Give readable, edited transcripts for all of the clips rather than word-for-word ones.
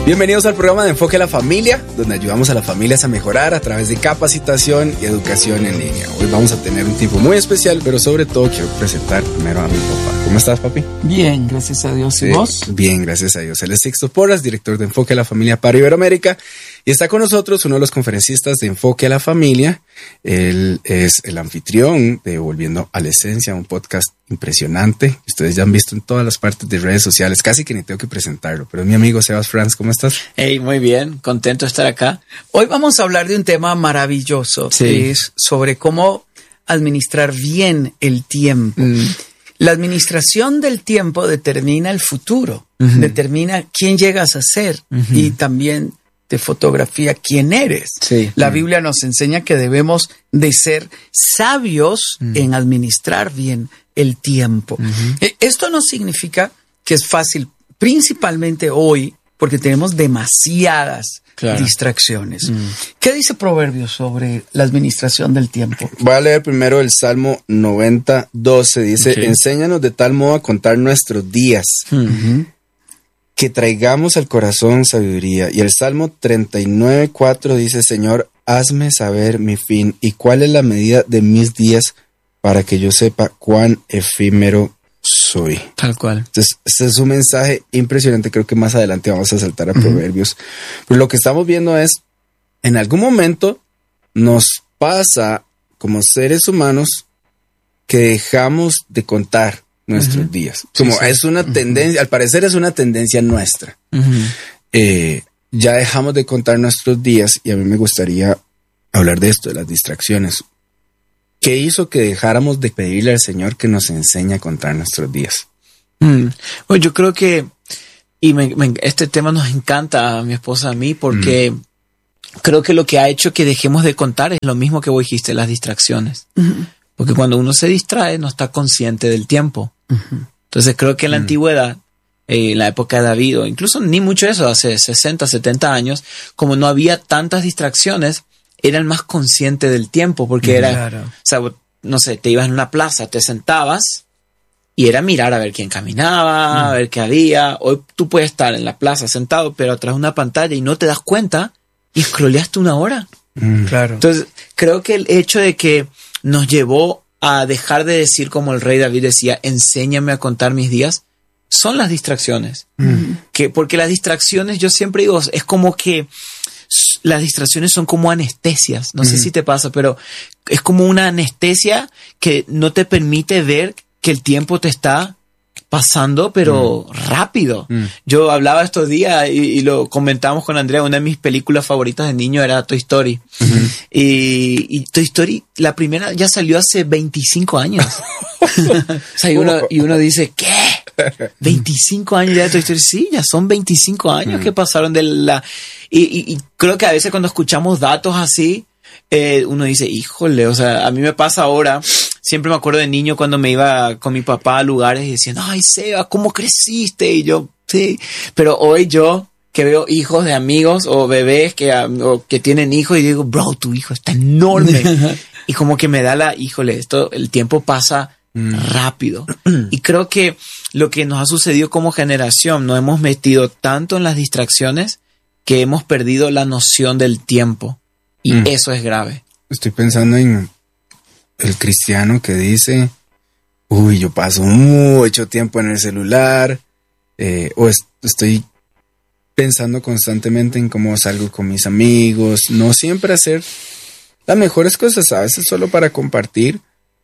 Bienvenidos al programa de Enfoque a la Familia, donde ayudamos a las familias a mejorar a través de capacitación y educación en línea. Hoy vamos a tener un tiempo muy especial, pero sobre todo quiero presentar primero a mi papá. ¿Cómo estás, papi? Bien, gracias a Dios. ¿Y vos? Bien, gracias a Dios. Él es Sixto Porras, director de Enfoque a la Familia para Iberoamérica, y está con nosotros uno de los conferencistas de Enfoque a la Familia. Él es el anfitrión de Volviendo a la Esencia, un podcast impresionante. Ustedes ya han visto en todas las partes de redes sociales, casi que ni tengo que presentarlo, pero es mi amigo Sebas Franz. ¿Cómo estás? Hey, muy bien, contento de estar acá. Hoy vamos a hablar de un tema maravilloso, que es sobre cómo administrar bien el tiempo. La administración del tiempo determina el futuro, determina quién llegas a ser y también te fotografía quién eres. La Biblia nos enseña que debemos de ser sabios en administrar bien el tiempo. Esto no significa que es fácil, principalmente hoy, porque tenemos demasiadas distracciones. ¿Qué dice Proverbios sobre la administración del tiempo? Voy a leer primero el Salmo 90:12. Dice, enséñanos de tal modo a contar nuestros días, que traigamos al corazón sabiduría. Y el Salmo 39:4 dice, Señor, hazme saber mi fin y cuál es la medida de mis días para que yo sepa cuán efímero soy. Tal cual. Entonces, este es un mensaje impresionante. Creo que más adelante vamos a saltar a Proverbios. Pero lo que estamos viendo es, en algún momento nos pasa como seres humanos que dejamos de contar nuestros días. Como es una tendencia, al parecer es una tendencia nuestra. Ya dejamos de contar nuestros días y a mí me gustaría hablar de esto, de las distracciones. ¿Qué hizo que dejáramos de pedirle al Señor que nos enseñe a contar nuestros días? Bueno, yo creo que este tema nos encanta a mi esposa, a mí, porque creo que lo que ha hecho que dejemos de contar es lo mismo que vos dijiste, las distracciones. Porque cuando uno se distrae no está consciente del tiempo. Entonces creo que en la antigüedad, en la época de David, o incluso ni mucho eso, hace 60, 70 años, como no había tantas distracciones, eran más conscientes del tiempo, porque o sea, no sé, te ibas en una plaza, te sentabas y era mirar a ver quién caminaba, a ver qué había. Hoy tú puedes estar en la plaza sentado, pero atrás de una pantalla y no te das cuenta y scrolleaste una hora. Entonces, creo que el hecho de que nos llevó a dejar de decir como el rey David decía, enséñame a contar mis días, son las distracciones. Porque las distracciones, yo siempre digo, es como que las distracciones son como anestesias. No sé si te pasa, pero es como una anestesia que no te permite ver que el tiempo te está pasando, pero rápido. Yo hablaba estos días y lo comentábamos con Andrea. Una de mis películas favoritas de niño era Toy Story. Y Toy Story, la primera ya salió hace 25 años. O sea, y uno dice, ¿qué? 25 años ya de Toy Story. Sí, ya son 25 años que pasaron de la... Y creo que a veces cuando escuchamos datos así, uno dice, híjole, o sea, a mí me pasa ahora. Siempre me acuerdo de niño cuando me iba con mi papá a lugares y decían, ay, Seba, ¿cómo creciste? Y yo, sí. Pero hoy yo que veo hijos de amigos o bebés que tienen hijos y digo, bro, tu hijo está enorme. Y como que me da híjole, el tiempo pasa rápido. Y creo que lo que nos ha sucedido como generación, nos hemos metido tanto en las distracciones que hemos perdido la noción del tiempo. Y eso es grave. Estoy pensando en el cristiano que dice, uy, yo paso mucho tiempo en el celular, o estoy pensando constantemente en cómo salgo con mis amigos, no siempre hacer las mejores cosas, a veces solo para compartir,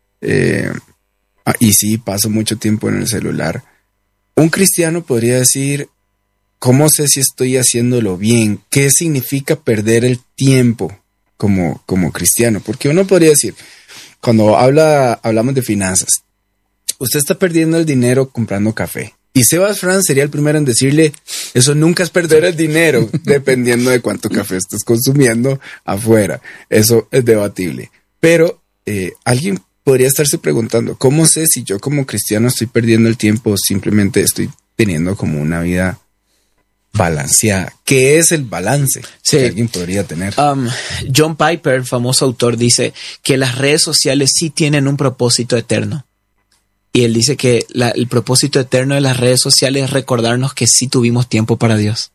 y sí, paso mucho tiempo en el celular. Un cristiano podría decir, ¿cómo sé si estoy haciéndolo bien? ¿Qué significa perder el tiempo como cristiano? Porque uno podría decir, cuando hablamos de finanzas, usted está perdiendo el dinero comprando café. Y Sebas Franz sería el primero en decirle, eso nunca es perder el dinero, dependiendo de cuánto café estés consumiendo afuera. Eso es debatible. Pero alguien podría estarse preguntando, ¿cómo sé si yo como cristiano estoy perdiendo el tiempo o simplemente estoy teniendo como una vida balanceada? ¿Qué es el balance que alguien podría tener? John Piper, famoso autor, dice que las redes sociales sí tienen un propósito eterno. Y él dice que el propósito eterno de las redes sociales es recordarnos que sí tuvimos tiempo para Dios.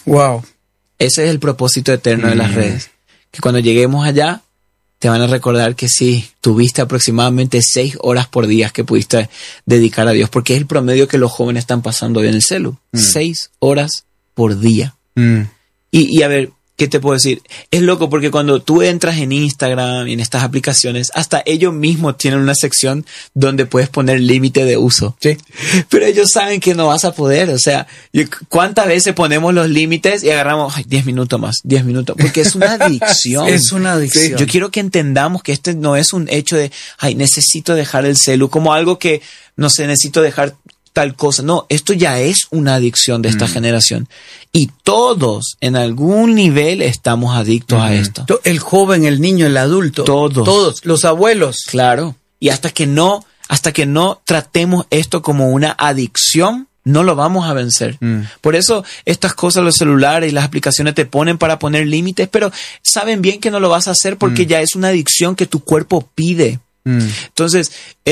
Wow. Ese es el propósito eterno de las redes. Que cuando lleguemos allá, te van a recordar que sí, tuviste aproximadamente 6 horas por día que pudiste dedicar a Dios, porque es el promedio que los jóvenes están pasando hoy en el celu. 6 horas por día. Y a ver, ¿qué te puedo decir? Es loco porque cuando tú entras en Instagram y en estas aplicaciones, hasta ellos mismos tienen una sección donde puedes poner límite de uso. Sí. Pero ellos saben que no vas a poder. O sea, ¿cuántas veces ponemos los límites y agarramos 10 minutos más, 10 minutos? Porque es una adicción. Es una adicción. Sí. Yo quiero que entendamos que este no es un hecho de, necesito dejar el celu, como algo que, no sé, necesito dejar tal cosa. No, esto ya es una adicción de esta generación. Y todos, en algún nivel, estamos adictos a esto. El joven, el niño, el adulto. Todos. Los abuelos. Claro. Y hasta que no tratemos esto como una adicción, no lo vamos a vencer. Por eso estas cosas, los celulares y las aplicaciones te ponen para poner límites, pero saben bien que no lo vas a hacer porque ya es una adicción que tu cuerpo pide. Entonces,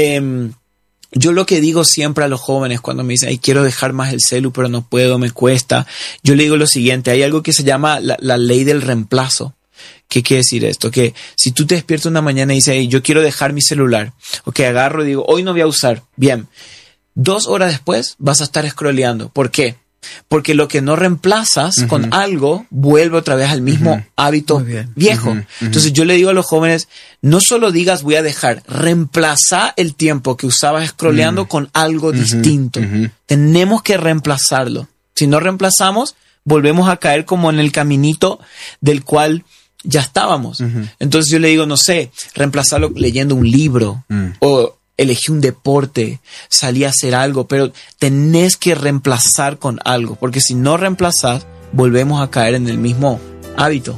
yo lo que digo siempre a los jóvenes cuando me dicen, quiero dejar más el celu, pero no puedo, me cuesta. Yo le digo lo siguiente, hay algo que se llama la ley del reemplazo. ¿Qué quiere decir esto? Que si tú te despiertas una mañana y dices, yo quiero dejar mi celular, agarro y digo, hoy no voy a usar. Bien, 2 horas después vas a estar scrolleando. ¿Por qué? Porque lo que no reemplazas con algo vuelve otra vez al mismo hábito viejo. Entonces yo le digo a los jóvenes, no solo digas voy a dejar, reemplaza el tiempo que usabas scrolleando con algo distinto. Tenemos que reemplazarlo. Si no reemplazamos, volvemos a caer como en el caminito del cual ya estábamos. Entonces yo le digo, no sé, reemplazarlo leyendo un libro o elegí un deporte, salí a hacer algo, pero tenés que reemplazar con algo, porque si no reemplazás, volvemos a caer en el mismo hábito.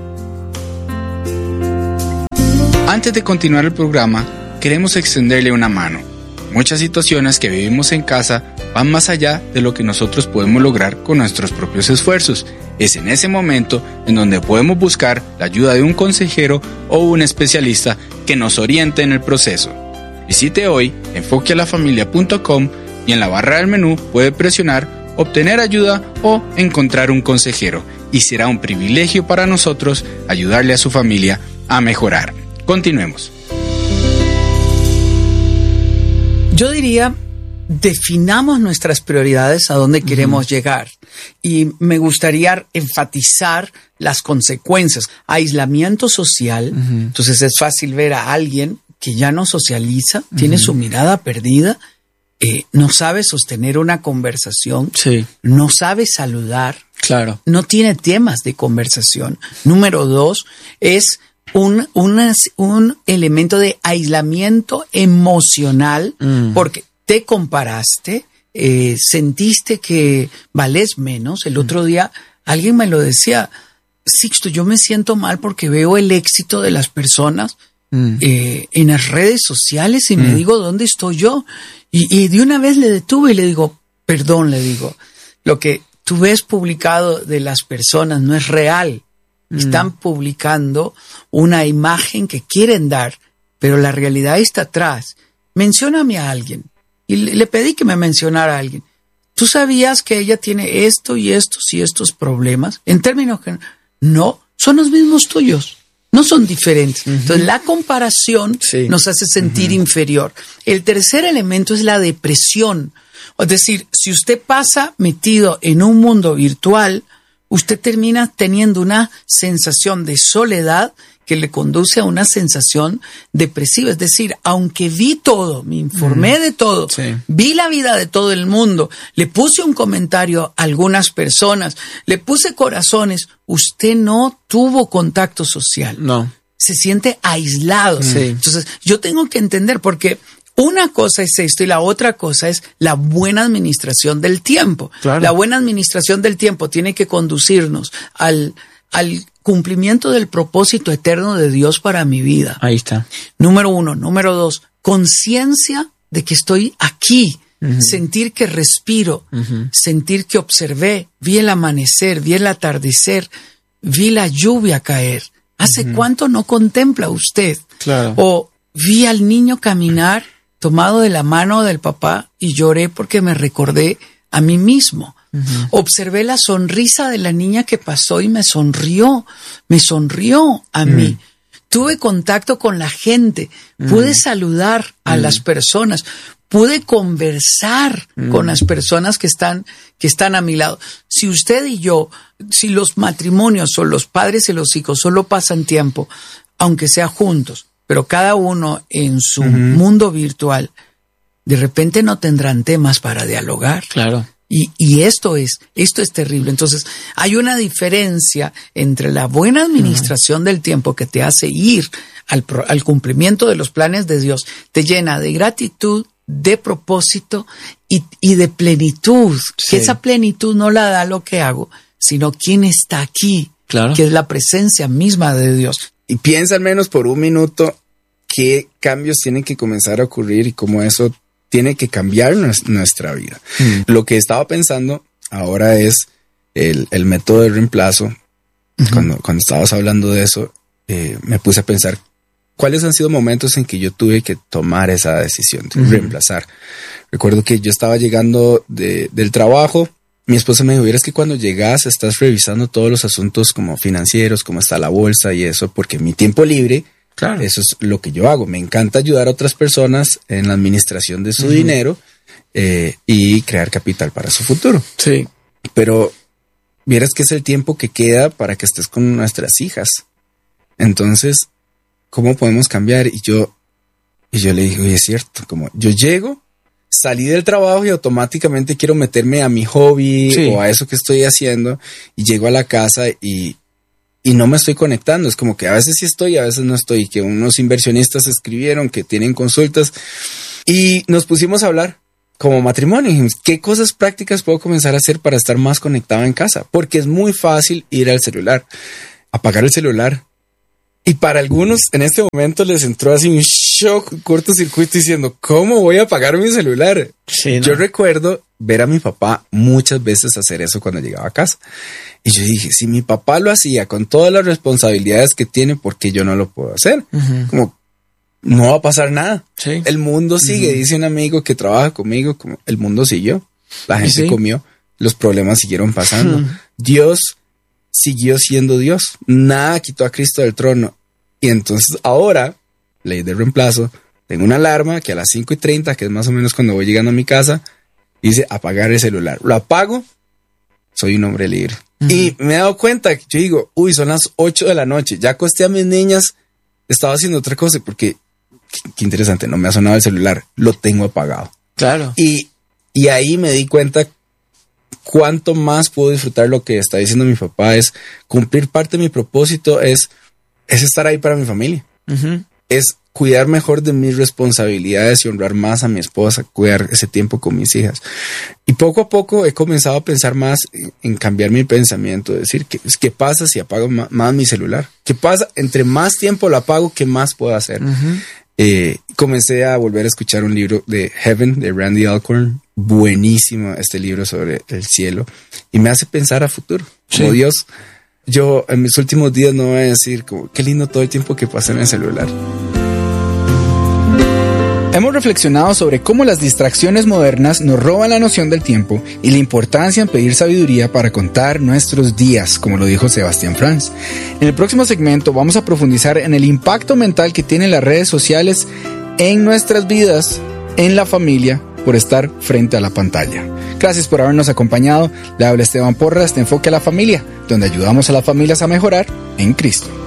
Antes de continuar el programa, queremos extenderle una mano. Muchas situaciones que vivimos en casa van más allá de lo que nosotros podemos lograr con nuestros propios esfuerzos. Es en ese momento en donde podemos buscar la ayuda de un consejero o un especialista que nos oriente en el proceso. Visite hoy enfoquealafamilia.com y en la barra del menú puede presionar obtener ayuda o encontrar un consejero, y será un privilegio para nosotros ayudarle a su familia a mejorar. Continuemos. Yo diría, definamos nuestras prioridades, a dónde queremos llegar. Y me gustaría enfatizar las consecuencias. Aislamiento social. Entonces es fácil ver a alguien que ya no socializa, tiene su mirada perdida, no sabe sostener una conversación, no sabe saludar, no tiene temas de conversación. Número 2 es un elemento de aislamiento emocional, porque te comparaste, sentiste que vales menos. El otro día alguien me lo decía, Sixto, yo me siento mal porque veo el éxito de las personas en las redes sociales y me digo, ¿dónde estoy yo? Y de una vez le detuve y le digo, perdón, le digo, lo que tú ves publicado de las personas no es real. Están publicando una imagen que quieren dar, pero la realidad está atrás. Mencióname a alguien. Y le pedí que me mencionara a alguien. ¿Tú sabías que ella tiene esto y estos y estos problemas? En términos que no, son los mismos tuyos. No son diferentes. Entonces, la comparación nos hace sentir inferior. El tercer elemento es la depresión. Es decir, si usted pasa metido en un mundo virtual, usted termina teniendo una sensación de soledad que le conduce a una sensación depresiva. Es decir, aunque vi todo, me informé de todo, vi la vida de todo el mundo, le puse un comentario a algunas personas, le puse corazones, usted no tuvo contacto social. No. Se siente aislado. Entonces, yo tengo que entender, porque una cosa es esto y la otra cosa es la buena administración del tiempo. La buena administración del tiempo tiene que conducirnos al cumplimiento del propósito eterno de Dios para mi vida. Ahí está. Número 1. Número 2, conciencia de que estoy aquí. Sentir que respiro, sentir que observé, vi el amanecer, vi el atardecer, vi la lluvia caer. ¿Hace cuánto no contempla usted? O vi al niño caminar tomado de la mano del papá y lloré porque me recordé a mí mismo. Observé la sonrisa de la niña que pasó y me sonrió a mí. Tuve contacto con la gente, pude saludar a las personas, pude conversar con las personas que están a mi lado. Si usted y yo, si los matrimonios o los padres y los hijos solo pasan tiempo, aunque sea juntos, pero cada uno en su mundo virtual, de repente no tendrán temas para dialogar. Claro. Y esto es terrible. Entonces, hay una diferencia entre la buena administración del tiempo que te hace ir al cumplimiento de los planes de Dios, te llena de gratitud, de propósito y de plenitud. Sí. Que esa plenitud no la da lo que hago, sino quién está aquí, claro, que es la presencia misma de Dios. Y piensa al menos por un minuto qué cambios tienen que comenzar a ocurrir y cómo eso tiene que cambiar nuestra vida. Lo que estaba pensando ahora es el método de reemplazo. Cuando estabas hablando de eso, me puse a pensar cuáles han sido momentos en que yo tuve que tomar esa decisión de reemplazar. Recuerdo que yo estaba llegando del trabajo. Mi esposa me dijo, es que cuando llegas estás revisando todos los asuntos como financieros, cómo está la bolsa y eso, porque mi tiempo libre, claro, eso es lo que yo hago. Me encanta ayudar a otras personas en la administración de su dinero y crear capital para su futuro. Sí. Pero vieras que es el tiempo que queda para que estés con nuestras hijas. Entonces, ¿cómo podemos cambiar? Y yo le dije, oye, es cierto, como yo llego, salí del trabajo y automáticamente quiero meterme a mi hobby o a eso que estoy haciendo y llego a la casa y no me estoy conectando. Es como que a veces sí estoy, a veces no estoy. Que unos inversionistas escribieron que tienen consultas y nos pusimos a hablar como matrimonio. Dijimos, ¿qué cosas prácticas puedo comenzar a hacer para estar más conectado en casa? Porque es muy fácil ir al celular, apagar el celular. Y para algunos en este momento les entró así un shock, un cortocircuito diciendo, ¿cómo voy a apagar mi celular? Sí, ¿no? Yo recuerdo ver a mi papá muchas veces hacer eso cuando llegaba a casa. Y yo dije, si mi papá lo hacía con todas las responsabilidades que tiene, ¿por qué yo no lo puedo hacer? Como no va a pasar nada. Sí. El mundo sigue, dice un amigo que trabaja conmigo, como el mundo siguió, la gente comió, los problemas siguieron pasando. Dios siguió siendo Dios. Nada quitó a Cristo del trono. Y entonces ahora, ley de reemplazo, tengo una alarma que a las 5:30, que es más o menos cuando voy llegando a mi casa, dice apagar el celular. Lo apago, soy un hombre libre. Y me he dado cuenta, yo digo, son las 8 de la noche, ya acosté a mis niñas, estaba haciendo otra cosa porque, qué interesante, no me ha sonado el celular, lo tengo apagado. Claro. Y ahí me di cuenta cuánto más puedo disfrutar lo que está diciendo mi papá, es cumplir parte de mi propósito, es estar ahí para mi familia, es cuidar mejor de mis responsabilidades y honrar más a mi esposa, cuidar ese tiempo con mis hijas. Y poco a poco he comenzado a pensar más en cambiar mi pensamiento, decir, ¿qué pasa si apago más mi celular? ¿Qué pasa? Entre más tiempo lo apago, ¿qué más puedo hacer? Comencé a volver a escuchar un libro de Heaven, de Randy Alcorn. Buenísimo este libro sobre el cielo. Y me hace pensar a futuro. Como Dios, yo en mis últimos días no voy a decir como, qué lindo todo el tiempo que pasé en el celular. Hemos reflexionado sobre cómo las distracciones modernas nos roban la noción del tiempo y la importancia en pedir sabiduría para contar nuestros días, como lo dijo Sebastián Franz. En el próximo segmento vamos a profundizar en el impacto mental que tienen las redes sociales en nuestras vidas, en la familia, por estar frente a la pantalla. Gracias por habernos acompañado. Le habla Esteban Porras de Enfoque a la Familia, donde ayudamos a las familias a mejorar en Cristo.